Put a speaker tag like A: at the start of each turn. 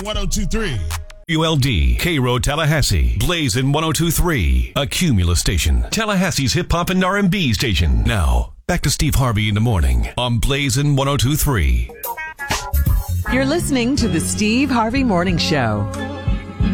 A: 1023.
B: ULD, K-Road, Tallahassee, Blazin' 102.3, a Cumulus station, Tallahassee's hip-hop and R&B station. Now, back to Steve Harvey in the morning on Blazin' 102.3.
C: You're listening to the Steve Harvey Morning Show.